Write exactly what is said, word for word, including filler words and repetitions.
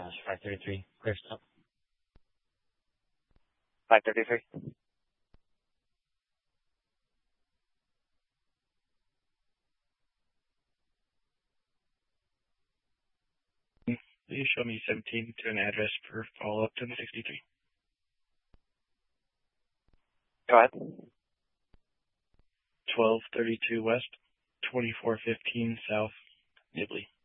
Dash five thirty-three, clear stop. five thirty-three. Please show me seventeen to an address for follow-up to the sixty-three. Go ahead. twelve thirty-two West, twenty-four fifteen South, Nibley.